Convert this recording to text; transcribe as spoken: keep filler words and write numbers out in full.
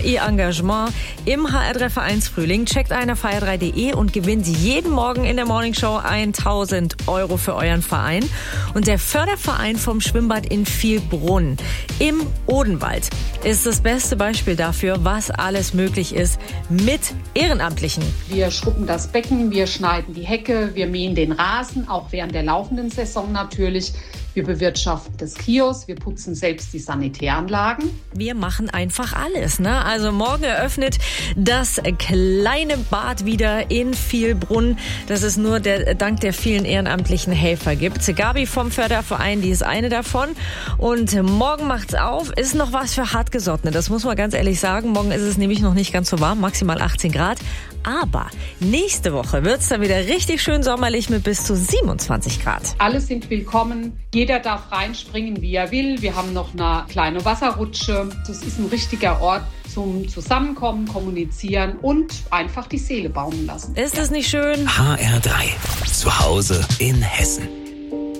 ihr Engagement im H R drei Vereinsfrühling. Checkt ein auf h r drei punkt d e und gewinnt jeden Morgen in der Morningshow tausend Euro für euren Verein. Und der Förderverein vom Schwimmbad in Vielbrunn im Odenwald ist das beste Beispiel dafür, was alles möglich ist mit Ehrenamtlichen. Wir schrubben das Becken, wir schneiden die Hecke, wir mähen den Rasen, auch während der laufenden Saison natürlich. Wir bewirtschaften das Kiosk, wir putzen selbst die Sanitäranlagen. Wir machen einfach alles, ne? Also morgen eröffnet das kleine Bad wieder in Vielbrunn, das es nur der, dank der vielen ehrenamtlichen Helfer gibt. Gabi vom Förderverein, die ist eine davon. Und morgen macht's auf, ist noch was für Hartgesottene. Das muss man ganz ehrlich sagen. Morgen ist es nämlich noch nicht ganz so warm, maximal achtzehn Grad. Aber nächste Woche wird's dann wieder richtig schön sommerlich mit bis zu siebenundzwanzig Grad. Alle sind willkommen. Jeder darf reinspringen, wie er will. Wir haben noch eine kleine Wasserrutsche. Das ist ein richtiger Ort zum Zusammenkommen, Kommunizieren und einfach die Seele baumeln lassen. Ist das nicht schön? H R drei. Zu Hause in Hessen.